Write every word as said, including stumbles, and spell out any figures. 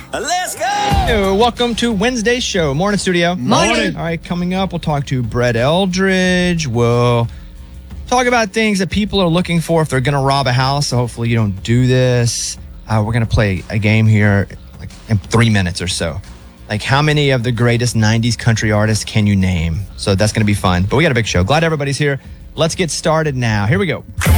Let's go! Hey, welcome to Wednesday's show. Morning, studio. Morning. All right, coming up, we'll talk to Brett Eldridge. We'll talk about things that people are looking for if they're going to rob a house. So hopefully you don't do this. Uh, we're going to play a game here like in three minutes or so. Like, how many of the greatest nineties country artists can you name? So that's going to be fun. But we got a big show. Glad everybody's here. Let's get started now. Here we go.